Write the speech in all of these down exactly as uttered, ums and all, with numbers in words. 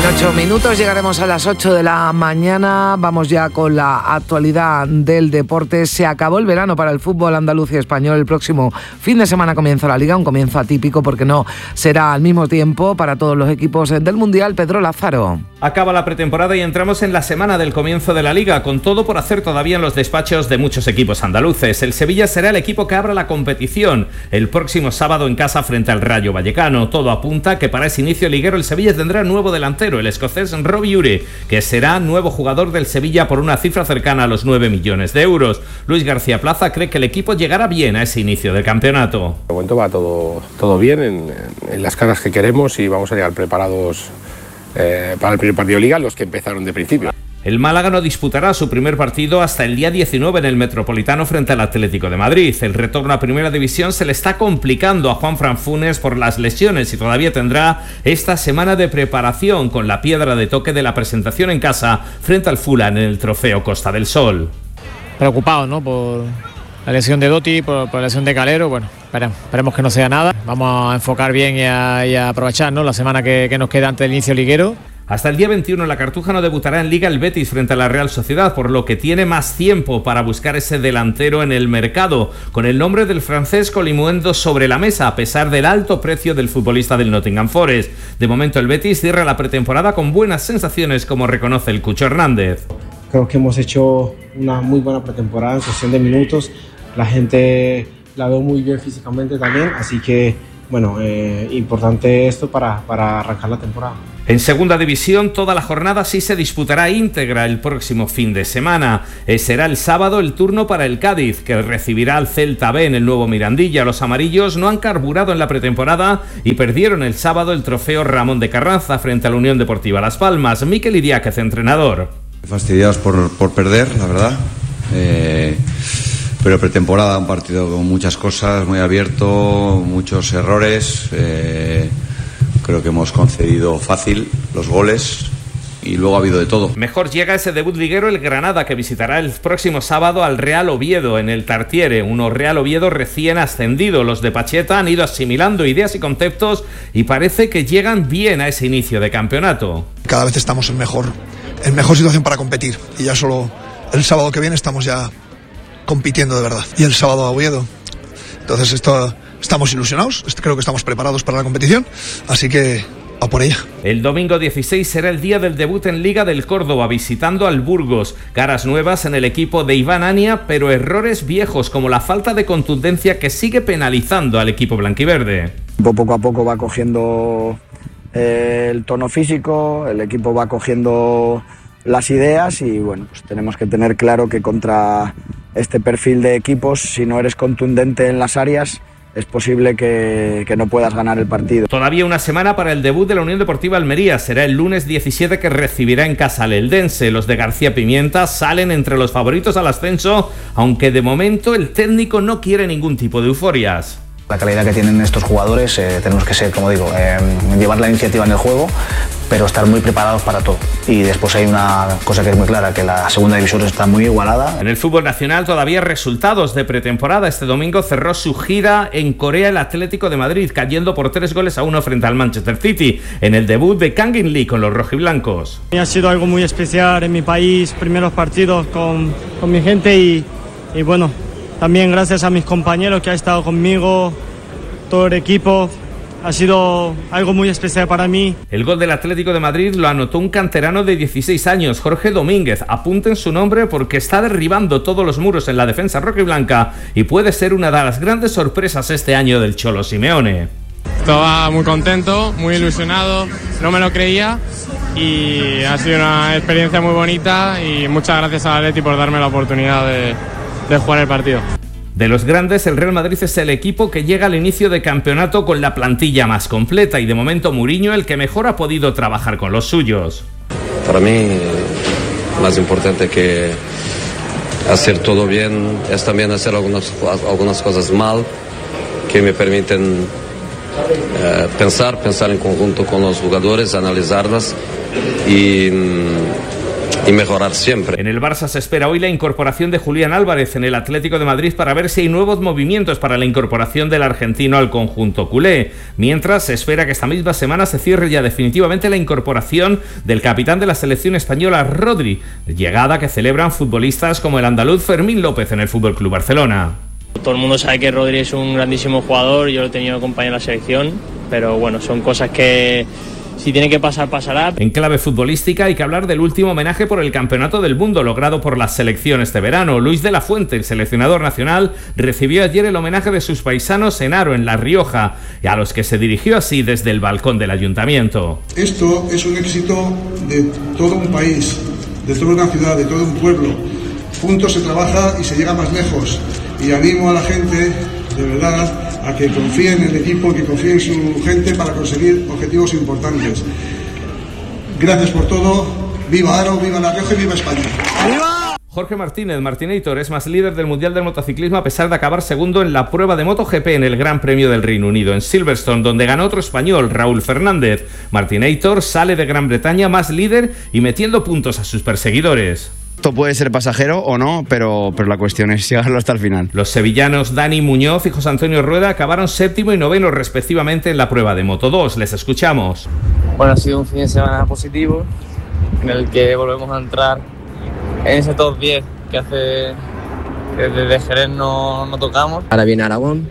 ocho minutos llegaremos a las ocho de la mañana. Vamos ya con la actualidad del deporte. Se acabó el verano para el fútbol andaluz y español. El próximo fin de semana comienza la Liga, un comienzo atípico porque no será al mismo tiempo para todos los equipos del Mundial. Pedro Lázaro. Acaba la pretemporada y entramos en la semana del comienzo de la Liga, con todo por hacer todavía en los despachos de muchos equipos andaluces. El Sevilla será el equipo que abra la competición el próximo sábado en casa frente al Rayo Vallecano. Todo apunta que para ese inicio liguero el Sevilla tendrá nuevo delantero, el escocés Robbie Ure, que será nuevo jugador del Sevilla por una cifra cercana a los nueve millones de euros. Luis García Plaza cree que el equipo llegará bien a ese inicio del campeonato. De momento va todo, todo bien en, en las caras que queremos y vamos a llegar preparados eh, para el primer partido de Liga, los que empezaron de principio. El Málaga no disputará su primer partido hasta el día diecinueve en el Metropolitano frente al Atlético de Madrid. El retorno a Primera División se le está complicando a Juanfran Funes por las lesiones y todavía tendrá esta semana de preparación con la piedra de toque de la presentación en casa frente al Fulham en el Trofeo Costa del Sol. Preocupado, ¿no? Por la lesión de Dotti, por, por la lesión de Calero. Bueno, esperemos, esperemos que no sea nada. Vamos a enfocar bien y a, y a aprovechar, ¿no?, la semana que, que nos queda antes del inicio liguero. Hasta el día veintiuno en la Cartuja no debutará en Liga el Betis frente a la Real Sociedad, por lo que tiene más tiempo para buscar ese delantero en el mercado, con el nombre del francés Colimuendo sobre la mesa, a pesar del alto precio del futbolista del Nottingham Forest. De momento el Betis cierra la pretemporada con buenas sensaciones, como reconoce el Cucho Hernández. Creo que hemos hecho una muy buena pretemporada en cuestión de minutos. La gente la veo muy bien físicamente también, así que bueno, eh, importante esto para, para arrancar la temporada. En segunda división, toda la jornada sí se disputará íntegra el próximo fin de semana. Eh, será el sábado el turno para el Cádiz, que recibirá al Celta B en el nuevo Mirandilla. Los amarillos no han carburado en la pretemporada y perdieron el sábado el trofeo Ramón de Carranza frente a la Unión Deportiva Las Palmas. Mikel Idiáquez, entrenador. Fastidiados por, por perder, la verdad. Eh... Pero pretemporada, un partido con muchas cosas, muy abierto, muchos errores. Eh, creo que hemos concedido fácil los goles y luego ha habido de todo. Mejor llega ese debut liguero el Granada, que visitará el próximo sábado al Real Oviedo en el Tartiere. Un Real Oviedo recién ascendido. Los de Pacheta han ido asimilando ideas y conceptos y parece que llegan bien a ese inicio de campeonato. Cada vez estamos en mejor, en mejor situación para competir y ya solo el sábado que viene estamos ya compitiendo de verdad. Y el sábado a Oviedo. Entonces esto, estamos ilusionados, creo que estamos preparados para la competición, así que a por ella. El domingo dieciséis será el día del debut en Liga del Córdoba, visitando al Burgos. Caras nuevas en el equipo de Iván Ania, pero errores viejos como la falta de contundencia que sigue penalizando al equipo blanquiverde. Poco a poco va cogiendo eh, el tono físico, el equipo va cogiendo las ideas y bueno, pues tenemos que tener claro que contra este perfil de equipos, si no eres contundente en las áreas, es posible que, que no puedas ganar el partido. Todavía una semana para el debut de la Unión Deportiva Almería. Será el lunes diecisiete, que recibirá en casa al Eldense. Los de García Pimienta salen entre los favoritos al ascenso, aunque de momento el técnico no quiere ningún tipo de euforias. La calidad que tienen estos jugadores, eh, tenemos que ser, como digo, eh, llevar la iniciativa en el juego, pero estar muy preparados para todo. Y después hay una cosa que es muy clara, que la segunda división está muy igualada. En el fútbol nacional todavía resultados de pretemporada. Este domingo cerró su gira en Corea el Atlético de Madrid, cayendo por tres goles a uno frente al Manchester City, en el debut de Kang In Lee con los rojiblancos. Ha sido algo muy especial en mi país, primeros partidos con, con mi gente y, y bueno, también gracias a mis compañeros que han estado conmigo, todo el equipo. Ha sido algo muy especial para mí. El gol del Atlético de Madrid lo anotó un canterano de dieciséis años, Jorge Domínguez. Apunten su nombre porque está derribando todos los muros en la defensa rojiblanca y puede ser una de las grandes sorpresas este año del Cholo Simeone. Estaba muy contento, muy ilusionado, no me lo creía y ha sido una experiencia muy bonita y muchas gracias al Atleti por darme la oportunidad de, de jugar el partido. De los grandes, el Real Madrid es el equipo que llega al inicio de campeonato con la plantilla más completa y de momento Mourinho el que mejor ha podido trabajar con los suyos. Para mí, más importante que hacer todo bien es también hacer algunas, algunas cosas mal que me permiten eh, pensar, pensar en conjunto con los jugadores, analizarlas y, y mejorar siempre. En el Barça se espera hoy la incorporación de Julián Álvarez en el Atlético de Madrid para ver si hay nuevos movimientos para la incorporación del argentino al conjunto culé. Mientras se espera que esta misma semana se cierre ya definitivamente la incorporación del capitán de la selección española, Rodri, llegada que celebran futbolistas como el andaluz Fermín López en el F C Barcelona. Todo el mundo sabe que Rodri es un grandísimo jugador, yo lo he tenido compañero en la selección, pero bueno, son cosas que si tiene que pasar, pasará. En clave futbolística hay que hablar del último homenaje por el Campeonato del Mundo logrado por la selección este verano. Luis de la Fuente, el seleccionador nacional, recibió ayer el homenaje de sus paisanos en Haro, en La Rioja, y a los que se dirigió así desde el balcón del ayuntamiento. Esto es un éxito de todo un país, de toda una ciudad, de todo un pueblo. Juntos se trabaja y se llega más lejos. Y animo a la gente, de verdad, a que confíe en el equipo, que confíe en su gente para conseguir objetivos importantes. Gracias por todo. ¡Viva Haro, viva La Rioja y viva España! ¡Viva! Jorge Martínez, Martinator, es más líder del Mundial del Motociclismo a pesar de acabar segundo en la prueba de MotoGP en el Gran Premio del Reino Unido, en Silverstone, donde ganó otro español, Raúl Fernández. Martinator sale de Gran Bretaña más líder y metiendo puntos a sus perseguidores. Esto puede ser pasajero o no, pero, pero la cuestión es llegarlo hasta el final. Los sevillanos Dani Muñoz y José Antonio Rueda acabaron séptimo y noveno respectivamente en la prueba de Moto dos. Les escuchamos. Bueno, ha sido un fin de semana positivo en el que volvemos a entrar en ese top diez que hace que desde Jerez no, no tocamos. Ahora viene Aragón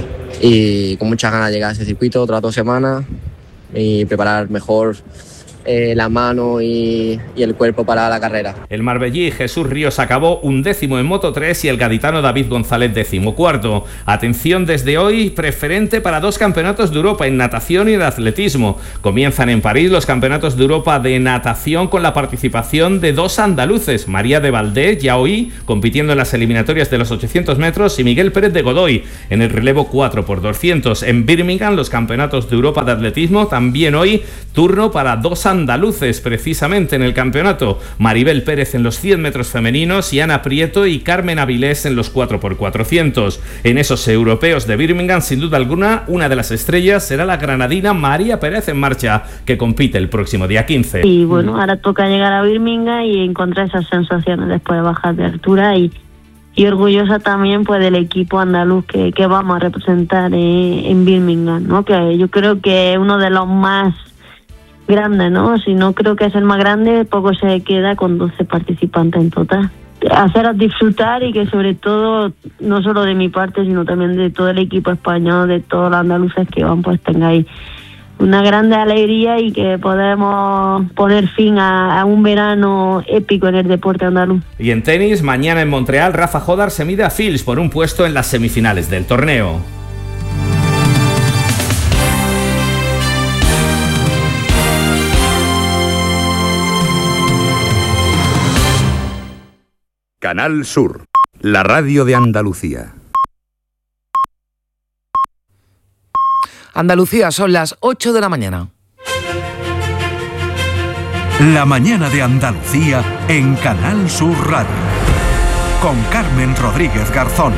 y con muchas ganas de llegar a ese circuito otras dos semanas y preparar mejor Eh, la mano y, y el cuerpo para la carrera. El marbellí Jesús Ríos acabó un décimo en Moto tres y el gaditano David González décimo cuarto. Atención desde hoy, preferente para dos campeonatos de Europa en natación y en atletismo. Comienzan en París los campeonatos de Europa de natación con la participación de dos andaluces, María de Valdés, ya hoy compitiendo en las eliminatorias de los ochocientos metros, y Miguel Pérez de Godoy en el relevo cuatro por doscientos. En Birmingham los campeonatos de Europa de atletismo, también hoy turno para dos andaluces precisamente en el campeonato, Maribel Pérez en los cien metros femeninos y Ana Prieto y Carmen Avilés en los cuatro por cuatrocientos. En esos europeos de Birmingham, sin duda alguna, una de las estrellas será la granadina María Pérez en Marcha, que compite el próximo día quince. Y bueno, ahora toca llegar a Birmingham y encontrar esas sensaciones después de bajar de altura y, y orgullosa también pues del equipo andaluz que, que vamos a representar en, en Birmingham, ¿no? Que yo creo que es uno de los más grande, ¿no? Si no creo que es el más grande, poco se queda con doce participantes en total. Haceros disfrutar y que sobre todo, no solo de mi parte, sino también de todo el equipo español, de todos los andaluces que van, pues tengáis una grande alegría y que podemos poner fin a, a un verano épico en el deporte andaluz. Y en tenis, mañana en Montreal, Rafa Jodar se mide a Fils por un puesto en las semifinales del torneo. Canal Sur, la radio de Andalucía. Andalucía, son las ocho de la mañana. La mañana de Andalucía en Canal Sur Radio. Con Carmen Rodríguez Garzón.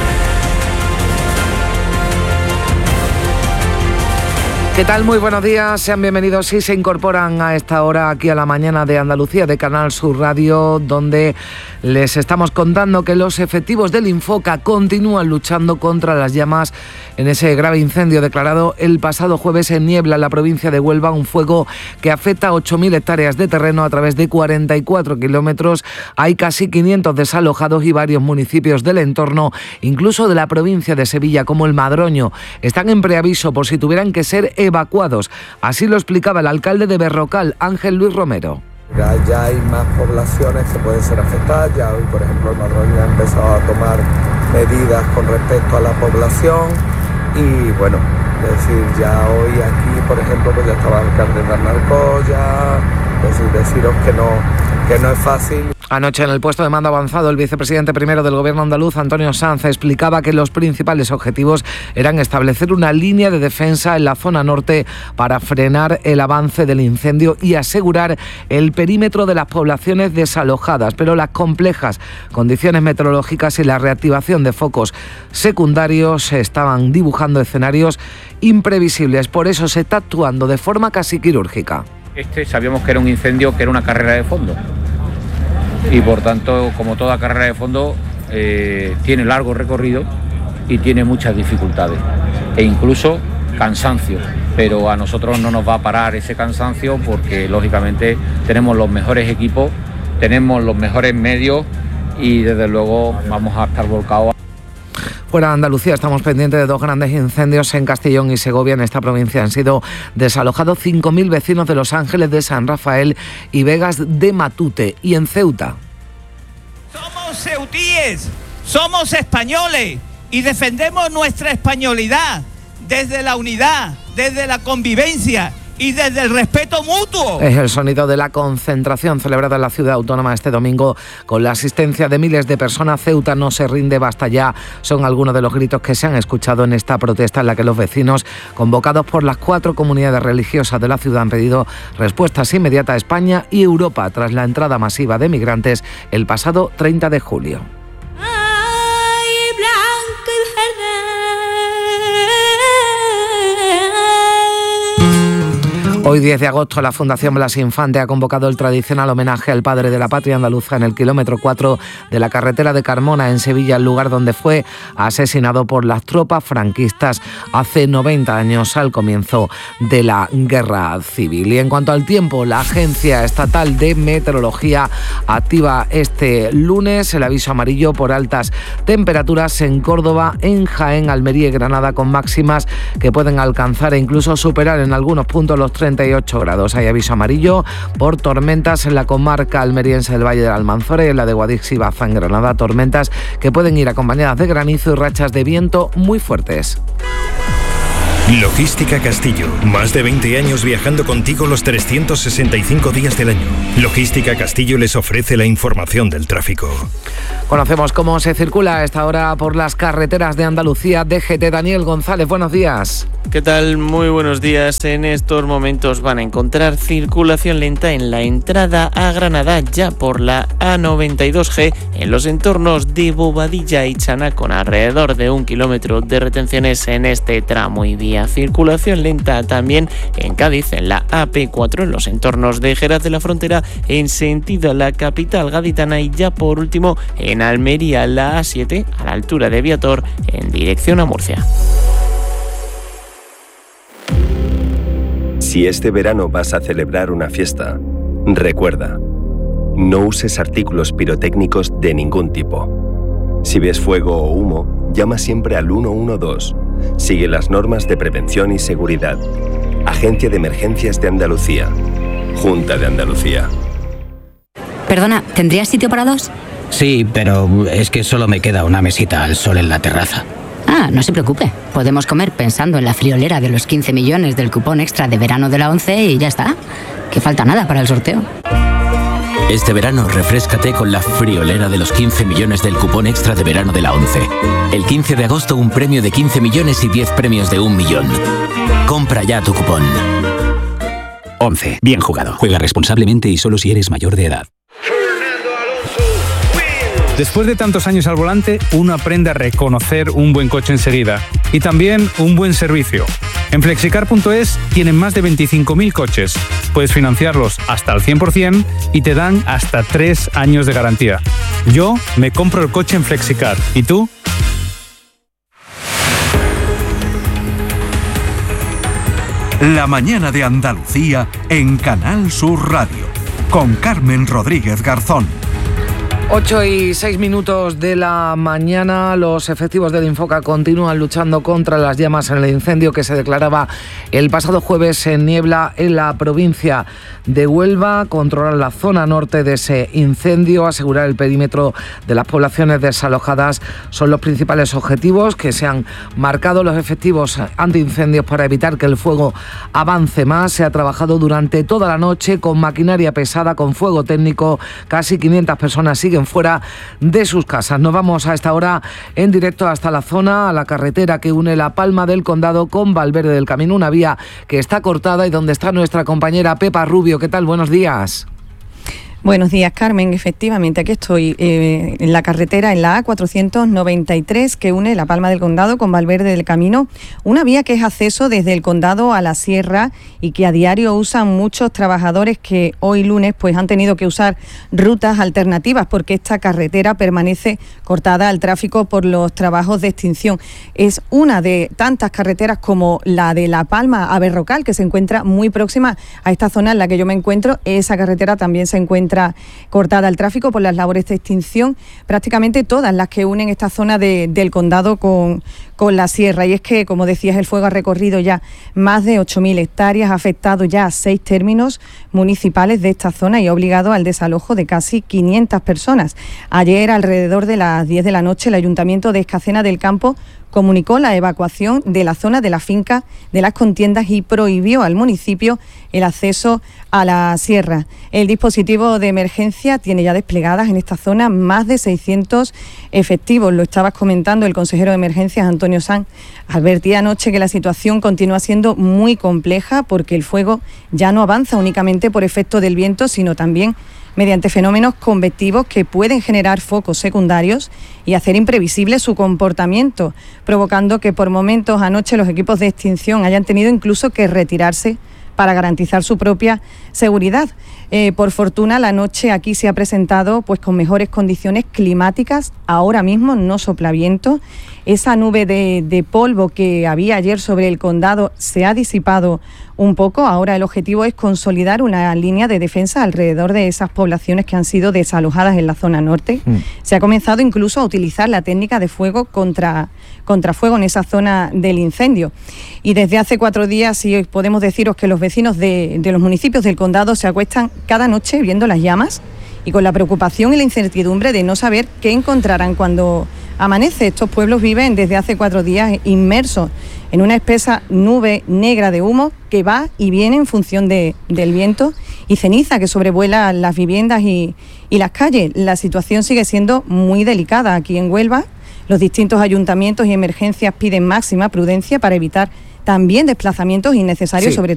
¿Qué tal? Muy buenos días, sean bienvenidos si se incorporan a esta hora aquí a la mañana de Andalucía de Canal Sur Radio, donde les estamos contando que los efectivos del Infoca continúan luchando contra las llamas en ese grave incendio declarado el pasado jueves en Niebla, en la provincia de Huelva, un fuego que afecta a ocho mil hectáreas de terreno a través de cuarenta y cuatro kilómetros. Hay casi quinientos desalojados y varios municipios del entorno, incluso de la provincia de Sevilla, como el Madroño, están en preaviso por si tuvieran que ser evacuados. Así lo explicaba el alcalde de Berrocal, Ángel Luis Romero. Ya, ya hay más poblaciones que pueden ser afectadas. Ya hoy, por ejemplo, el Madroño ha empezado a tomar medidas con respecto a la población y bueno, es decir, ya hoy aquí, por ejemplo, pues ya estaba el alcalde de Arnalcoya, es decir, deciros que no, que no es fácil. Anoche en el puesto de mando avanzado, el vicepresidente primero del gobierno andaluz, Antonio Sanz, explicaba que los principales objetivos eran establecer una línea de defensa en la zona norte para frenar el avance del incendio y asegurar el perímetro de las poblaciones desalojadas. Pero las complejas condiciones meteorológicas y la reactivación de focos secundarios estaban dibujando escenarios imprevisibles. Por eso se está actuando de forma casi quirúrgica. Este sabíamos que era un incendio, que era una carrera de fondo. y por tanto, como toda carrera de fondo, eh, tiene largo recorrido y tiene muchas dificultades e incluso cansancio, pero a nosotros no nos va a parar ese cansancio porque lógicamente tenemos los mejores equipos, tenemos los mejores medios y desde luego vamos a estar volcados. Fuera de Andalucía estamos pendientes de dos grandes incendios en Castellón y Segovia. En esta provincia han sido desalojados cinco mil vecinos de Los Ángeles, de San Rafael y Vegas de Matute. Y en Ceuta. Somos ceutíes, somos españoles y defendemos nuestra españolidad desde la unidad, desde la convivencia y desde el respeto mutuo. Es el sonido de la concentración celebrada en la ciudad autónoma este domingo con la asistencia de miles de personas. Ceuta no se rinde, basta ya. Son algunos de los gritos que se han escuchado en esta protesta en la que los vecinos, convocados por las cuatro comunidades religiosas de la ciudad, han pedido respuestas inmediatas a España y Europa tras la entrada masiva de migrantes el pasado treinta de julio. Hoy, diez de agosto, la Fundación Blas Infante ha convocado el tradicional homenaje al padre de la patria andaluza en el kilómetro cuatro de la carretera de Carmona, en Sevilla, el lugar donde fue asesinado por las tropas franquistas hace noventa años, al comienzo de la Guerra Civil. Y en cuanto al tiempo, la Agencia Estatal de Meteorología activa este lunes el aviso amarillo por altas temperaturas en Córdoba, en Jaén, Almería y Granada, con máximas que pueden alcanzar e incluso superar en algunos puntos los treinta y ocho grados. Hay aviso amarillo por tormentas en la comarca almeriense del Valle del Almanzora y en la de Guadix y Baza, en Granada, tormentas que pueden ir acompañadas de granizo y rachas de viento muy fuertes. Logística Castillo, más de veinte años viajando contigo los trescientos sesenta y cinco días del año. Logística Castillo les ofrece la información del tráfico. Conocemos cómo se circula a esta hora por las carreteras de Andalucía. D G T, Daniel González, buenos días. ¿Qué tal? Muy buenos días. En estos momentos van a encontrar circulación lenta en la entrada a Granada, ya por la A noventa y dos G, en los entornos de Bobadilla y Chana, con alrededor de un kilómetro de retenciones en este tramo y vía. Circulación lenta también en Cádiz, en la A P cuatro, en los entornos de Jerez de la Frontera, en sentido a la capital gaditana, y ya por último en Almería, la A siete, a la altura de Viator, en dirección a Murcia. Si este verano vas a celebrar una fiesta, recuerda, no uses artículos pirotécnicos de ningún tipo. Si ves fuego o humo, llama siempre al uno uno dos. Sigue las normas de prevención y seguridad. Agencia de Emergencias de Andalucía. Junta de Andalucía. Perdona, ¿tendrías sitio para dos? Sí, pero es que solo me queda una mesita al sol en la terraza. Ah, no se preocupe. Podemos comer pensando en la friolera de los quince millones del cupón extra de verano de la ONCE y ya está. Que falta nada para el sorteo. Este verano refréscate con la friolera de los quince millones del cupón extra de verano de la ONCE. El quince de agosto un premio de quince millones y diez premios de un millón. Compra ya tu cupón. ONCE. Bien jugado. Juega responsablemente y solo si eres mayor de edad. Después de tantos años al volante, uno aprende a reconocer un buen coche enseguida y también un buen servicio. En flexicar punto es tienen más de veinticinco mil coches. Puedes financiarlos hasta al cien por ciento y te dan hasta tres años de garantía. Yo me compro el coche en Flexicar. ¿Y tú? La mañana de Andalucía en Canal Sur Radio, con Carmen Rodríguez Garzón. ocho y seis minutos de la mañana, los efectivos del Infoca continúan luchando contra las llamas en el incendio que se declaraba el pasado jueves en Niebla, en la provincia de Huelva. Controlar la zona norte de ese incendio, asegurar el perímetro de las poblaciones desalojadas son los principales objetivos que se han marcado los efectivos antiincendios para evitar que el fuego avance más. Se ha trabajado durante toda la noche con maquinaria pesada, con fuego técnico. Casi quinientas personas siguen fuera de sus casas. Nos vamos a esta hora en directo hasta la zona, a la carretera que une La Palma del Condado con Valverde del Camino, una vía que está cortada y donde está nuestra compañera Pepa Rubio. ¿Qué tal? Buenos días. Buenos días, Carmen. Efectivamente, aquí estoy eh, en la carretera, en la A cuatrocientos noventa y tres, que une La Palma del Condado con Valverde del Camino, una vía que es acceso desde el condado a la sierra y que a diario usan muchos trabajadores que hoy lunes pues han tenido que usar rutas alternativas porque esta carretera permanece cortada al tráfico por los trabajos de extinción. Es una de tantas carreteras como la de La Palma a Berrocal, que se encuentra muy próxima a esta zona en la que yo me encuentro. Esa carretera también se encuentra cortada al tráfico por las labores de extinción, prácticamente todas las que unen esta zona de, del condado con, con la sierra. Y es que, como decías, el fuego ha recorrido ya más de ocho mil hectáreas, ha afectado ya a seis términos municipales de esta zona y ha obligado al desalojo de casi quinientas personas. Ayer, alrededor de las diez de la noche, el Ayuntamiento de Escacena del Campo comunicó la evacuación de la zona de la finca de las contiendas y prohibió al municipio el acceso a la sierra. El dispositivo de emergencia tiene ya desplegadas en esta zona más de seiscientos efectivos. Lo estabas comentando el consejero de emergencias, Antonio Sanz. Advertía anoche que la situación continúa siendo muy compleja porque el fuego ya no avanza únicamente por efecto del viento, sino también mediante fenómenos convectivos que pueden generar focos secundarios y hacer imprevisible su comportamiento, provocando que por momentos anoche los equipos de extinción hayan tenido incluso que retirarse para garantizar su propia seguridad. Eh, por fortuna, la noche aquí se ha presentado pues con mejores condiciones climáticas. Ahora mismo no sopla viento. Esa nube de, de polvo que había ayer sobre el condado se ha disipado un poco. Ahora el objetivo es consolidar una línea de defensa alrededor de esas poblaciones que han sido desalojadas en la zona norte. Mm. Se ha comenzado incluso a utilizar la técnica de fuego contra, contra fuego en esa zona del incendio. Y desde hace cuatro días sí podemos deciros que los vecinos de, de los municipios del condado se acuestan cada noche viendo las llamas y con la preocupación y la incertidumbre de no saber qué encontrarán cuando amanece. Estos pueblos viven desde hace cuatro días inmersos en una espesa nube negra de humo que va y viene en función de, del viento y ceniza que sobrevuela las viviendas y, y las calles. La situación sigue siendo muy delicada aquí en Huelva. Los distintos ayuntamientos y emergencias piden máxima prudencia para evitar también desplazamientos innecesarios, sí. sobre